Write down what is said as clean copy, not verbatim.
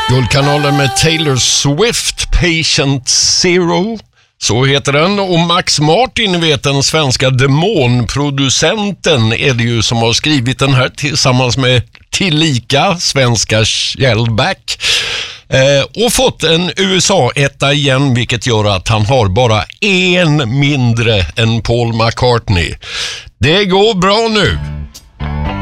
Guldkanalen med Taylor Swift, Patient Zero. Så heter den. Och Max Martin, vet, den svenska demonproducenten, är det ju som har skrivit den här tillsammans med tillika svenska Shellback. Och fått en USA-etta igen, vilket gör att han har bara en mindre än Paul McCartney. Det går bra nu.